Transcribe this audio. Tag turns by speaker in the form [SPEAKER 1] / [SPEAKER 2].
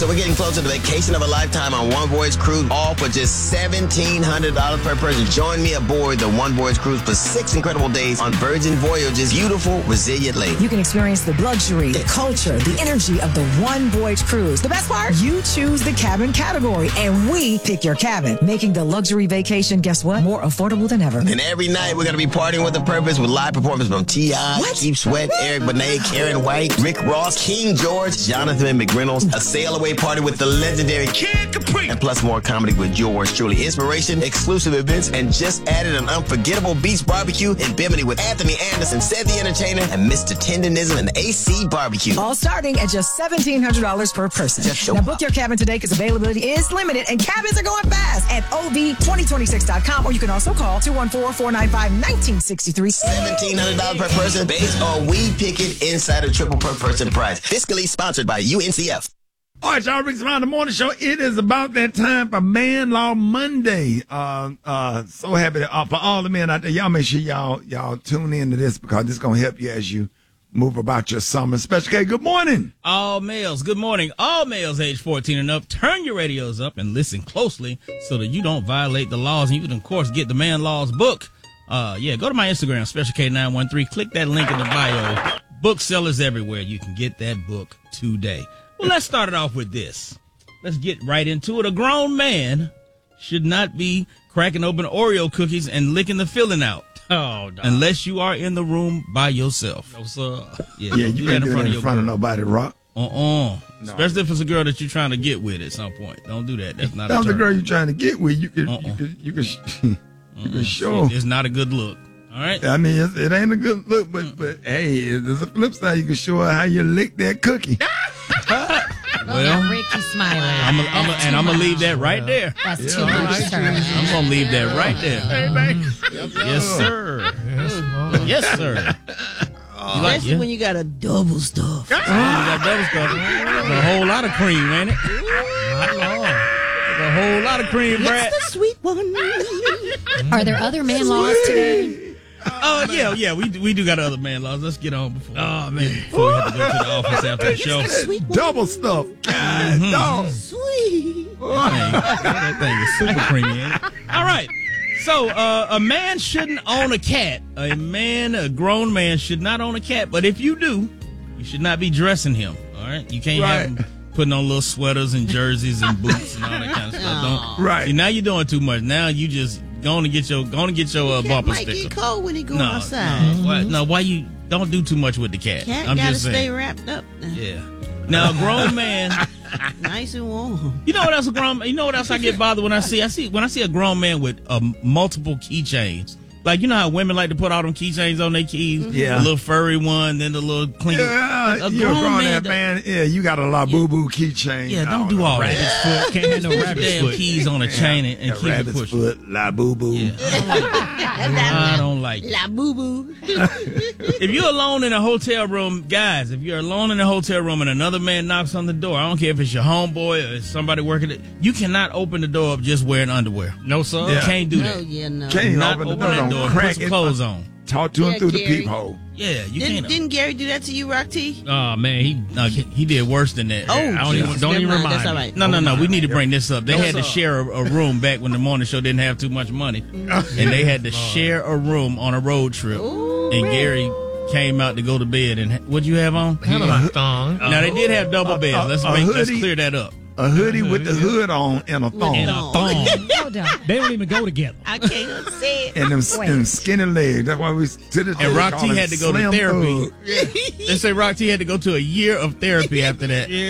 [SPEAKER 1] So we're getting closer to the vacation of a lifetime on One Voyage Cruise, all for just $1,700 per person. Join me aboard the One Voyage Cruise for 6 incredible days on Virgin Voyage's beautiful, resilient lake.
[SPEAKER 2] You can experience the luxury, the culture, the energy of the One Voyage Cruise. The best part? You choose the cabin category, and we pick your cabin, making the luxury vacation, guess what? More affordable than ever.
[SPEAKER 1] And every night we're going to be partying with a purpose with live performances from T.I., Keith Sweat, Eric Benet, Karen White, Rick Ross, King George, Jonathan McReynolds, a sail-away party with the legendary Kid Capri, and plus more comedy with yours truly. Inspiration, exclusive events, and just added an unforgettable beach barbecue in Bimini with Anthony Anderson, Seth the Entertainer, and Mr. Tendonism and AC Barbecue.
[SPEAKER 2] All starting at just $1,700 per person. Now book your cabin today because availability is limited and cabins are going fast at OV2026.com, or you can also call 214-495-1963.
[SPEAKER 1] $1,700 per person, base or we pick it inside a triple per person price. Fiscally sponsored by UNCF.
[SPEAKER 3] All right, y'all, Rick's Around the Morning Show. It is about that time for Man Law Monday. So happy to, for all the men out there. Y'all make sure y'all tune in to this because this is going to help you as you move about your summer. Special K, good morning.
[SPEAKER 4] All males, good morning. All males age 14 and up, turn your radios up and listen closely so that you don't violate the laws. And you can, of course, get the Man Laws book. Go to my Instagram, Special K913. Click that link in the bio. Booksellers everywhere. You can get that book today. Well, let's start it off with this. Let's get right into it. A grown man should not be cracking open Oreo cookies and licking the filling out.
[SPEAKER 5] Oh, no.
[SPEAKER 4] Unless you are in the room by yourself.
[SPEAKER 5] No, sir.
[SPEAKER 3] Yeah, you can't do that in front of nobody, Rock.
[SPEAKER 4] No. Especially if it's a girl that you're trying to get with at some point. Don't do that. That's not
[SPEAKER 3] That's
[SPEAKER 4] a
[SPEAKER 3] the
[SPEAKER 4] turn.
[SPEAKER 3] girl you're trying to get with. You can show.
[SPEAKER 4] It's not a good look. All right.
[SPEAKER 3] I mean, it ain't a good look, but hey, there's a flip side. You can show her how you lick that cookie.
[SPEAKER 4] Well,
[SPEAKER 6] Ricky smiling.
[SPEAKER 4] I'm gonna leave that right there.
[SPEAKER 6] That's too much, sir.
[SPEAKER 4] I'm gonna leave that right there. Yes, sir. Yes, sir.
[SPEAKER 7] Especially when you got a double stuff.
[SPEAKER 4] You got double stuff. There's a whole lot of cream, ain't it? My Lord. There's a whole lot of cream, Brad.
[SPEAKER 7] It's the sweet one.
[SPEAKER 6] Are there other man laws today?
[SPEAKER 4] Oh, yeah, we do got other man laws. Let's get on before we have to go to the office after the show.
[SPEAKER 3] Double stuff. God, dog.
[SPEAKER 7] Sweet.
[SPEAKER 4] That thing is super creamy, ain't it? All right. So, a man shouldn't own a cat. A grown man should not own a cat. But if you do, you should not be dressing him. All right? You can't have him putting on little sweaters and jerseys and boots and all that kind of stuff.
[SPEAKER 3] Right.
[SPEAKER 4] See, now you're doing too much. Now you just going to get your bumper
[SPEAKER 7] Might
[SPEAKER 4] sticker.
[SPEAKER 7] get cold when he go outside.
[SPEAKER 4] Why you don't do too much with the cat?
[SPEAKER 7] Cat
[SPEAKER 4] I'm
[SPEAKER 7] gotta
[SPEAKER 4] just saying.
[SPEAKER 7] stay wrapped up now.
[SPEAKER 4] Yeah. Now a grown man.
[SPEAKER 7] Nice and warm.
[SPEAKER 4] You know what else I get bothered when I see a grown man with multiple keychains. Like, you know how women like to put all them keychains on their keys?
[SPEAKER 3] Yeah.
[SPEAKER 4] The little furry one, then the little clean.
[SPEAKER 3] Yeah, you're a grown man. Yeah, you got a La Boo Boo keychain.
[SPEAKER 4] Yeah, don't do all that.
[SPEAKER 5] Can't have no rabbit's
[SPEAKER 4] Damn
[SPEAKER 5] foot.
[SPEAKER 4] keys on a chain and keep it pushing.
[SPEAKER 3] Foot, La Boo Boo.
[SPEAKER 4] Yeah. I don't like it.
[SPEAKER 7] La boo boo.
[SPEAKER 4] If you're alone in a hotel room, guys, if you're alone in a hotel room and another man knocks on the door, I don't care if it's your homeboy or it's somebody working it, you cannot open the door up just wearing underwear.
[SPEAKER 5] No, sir.
[SPEAKER 4] You can't do that.
[SPEAKER 7] No.
[SPEAKER 3] Can't
[SPEAKER 4] Not
[SPEAKER 3] open the
[SPEAKER 4] open that
[SPEAKER 3] door.
[SPEAKER 4] door.
[SPEAKER 3] Don't
[SPEAKER 4] Put
[SPEAKER 3] crack
[SPEAKER 4] some
[SPEAKER 3] it.
[SPEAKER 4] clothes on.
[SPEAKER 3] Talk to him through the
[SPEAKER 7] Gary.
[SPEAKER 3] peephole.
[SPEAKER 4] Yeah, you can't.
[SPEAKER 7] Didn't Gary do that to you, Rock T?
[SPEAKER 5] Oh, man.
[SPEAKER 4] He did worse than that.
[SPEAKER 7] Oh,
[SPEAKER 5] don't even
[SPEAKER 7] Never
[SPEAKER 5] remind
[SPEAKER 7] That's
[SPEAKER 5] me.
[SPEAKER 7] all right.
[SPEAKER 4] No. We need to bring this up. They had to
[SPEAKER 5] sir.
[SPEAKER 4] share a room back when the morning show didn't have too much money, and they had to share a room on a road trip. And Gary came out to go to bed, and what'd you have on?
[SPEAKER 5] Kind of my thong.
[SPEAKER 4] Now they did have double beds. Let's
[SPEAKER 3] hoodie.
[SPEAKER 4] clear that up.
[SPEAKER 3] A hoodie with the hood on and a thong.
[SPEAKER 5] And a thong.
[SPEAKER 6] Hold on.
[SPEAKER 5] They don't even go together.
[SPEAKER 7] I can't say it.
[SPEAKER 3] And them skinny legs. That's why we to this day
[SPEAKER 4] And Rock
[SPEAKER 3] call
[SPEAKER 4] T
[SPEAKER 3] it
[SPEAKER 4] had to go to
[SPEAKER 3] slim
[SPEAKER 4] therapy.
[SPEAKER 3] thug.
[SPEAKER 4] They say Rock T had to go to a year of therapy after that.